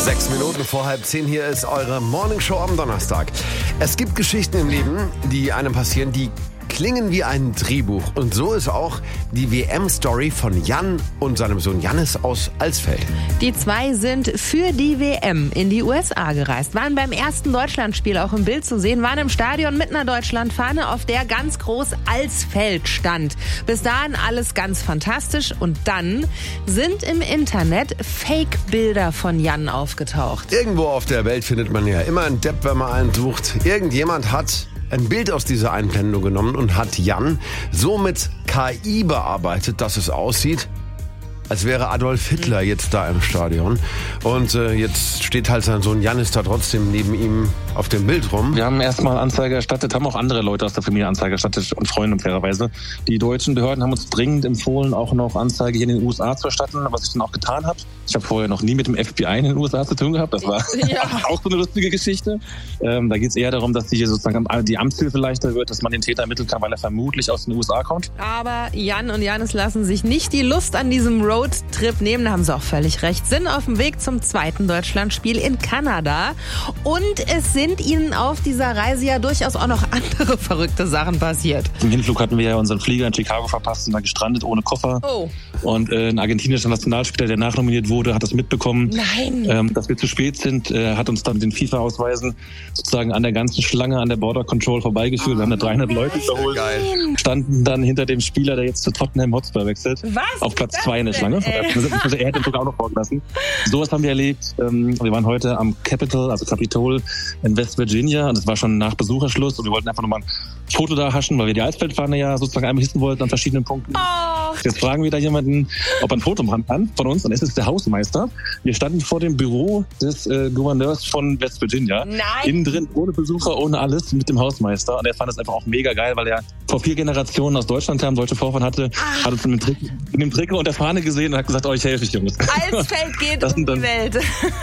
6 Minuten vor 9:30, hier ist eure Morningshow am Donnerstag. Es gibt Geschichten im Leben, die einem passieren, die klingen wie ein Drehbuch. Und so ist auch die WM-Story von Jan und seinem Sohn Jannis aus Alsfeld. Die zwei sind für die WM in die USA gereist, waren beim ersten Deutschlandspiel auch im Bild zu sehen, waren im Stadion mit einer Deutschlandfahne, auf der ganz groß Alsfeld stand. Bis dahin alles ganz fantastisch und dann sind im Internet Fake-Bilder von Jan aufgetaucht. Irgendwo auf der Welt findet man ja immer einen Depp, wenn man einen sucht. Irgendjemand hat ein Bild aus dieser Einblendung genommen und hat Jan so mit KI bearbeitet, dass es aussieht, als wäre Adolf Hitler jetzt da im Stadion. Und jetzt steht halt sein Sohn Jannis da trotzdem neben ihm auf dem Bild rum. Wir haben erstmal Anzeige erstattet, haben auch andere Leute aus der Familie Anzeige erstattet und Freunde fairerweise. Die deutschen Behörden haben uns dringend empfohlen, auch noch Anzeige hier in den USA zu erstatten, was ich dann auch getan habe. Ich habe vorher noch nie mit dem FBI in den USA zu tun gehabt. Das war auch so eine lustige Geschichte. Da geht es eher darum, dass hier sozusagen die Amtshilfe leichter wird, dass man den Täter ermitteln kann, weil er vermutlich aus den USA kommt. Aber Jan und Jannis lassen sich nicht die Lust an diesem Roadtrip nehmen, da haben sie auch völlig recht, sind auf dem Weg zum zweiten Deutschlandspiel in Kanada und es sind ihnen auf dieser Reise ja durchaus auch noch andere verrückte Sachen passiert. Im Hinflug hatten wir ja unseren Flieger in Chicago verpasst und da gestrandet ohne Koffer. Oh. Und ein argentinischer Nationalspieler, der nachnominiert wurde, hat das mitbekommen. Nein. Dass wir zu spät sind, hat uns dann den FIFA-Ausweisen sozusagen an der ganzen Schlange an der Border Control vorbeigeführt. Wir haben da 300 Leute überholt. Geil. Standen dann hinter dem Spieler, der jetzt zu Tottenham Hotspur wechselt. Was? Auf Platz 2 in der Schlange. Also er hätte uns sogar auch noch vorgelassen. Sowas haben wir erlebt. Wir waren heute am Capitol in West Virginia und es war schon nach Besucherschluss und wir wollten einfach nochmal ein Foto da haschen, weil wir die Eisfeldfahne ja sozusagen einmal hissen wollten an verschiedenen Punkten. Oh. Jetzt fragen wir da jemanden, ob er ein Foto machen kann von uns und es ist der Hausmeister. Wir standen vor dem Büro des Gouverneurs von West Virginia. Nein. Innen drin, ohne Besucher, ohne alles, mit dem Hausmeister. Und er fand es einfach auch mega geil, weil er vor 4 Generationen aus Deutschland kam, deutsche Vorfahren hatte, hat uns in dem Trikot und der Fahne gesehen und hat gesagt, ich helfe euch, Jungs. Alsfeld geht um die Welt.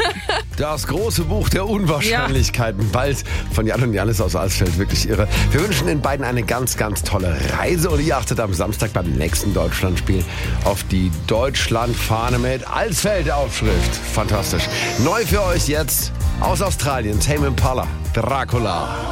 Das große Buch der Unwahrscheinlichkeiten. Bald von Jan und Jannis aus Alsfeld. Wirklich irre. Wir wünschen den beiden eine ganz, ganz tolle Reise. Und ihr achtet am Samstag beim nächsten Deutschlandspiel auf die Deutschlandfahne mit Alsfeld-Aufschrift. Fantastisch. Neu für euch jetzt aus Australien. Tame Impala. Dracula.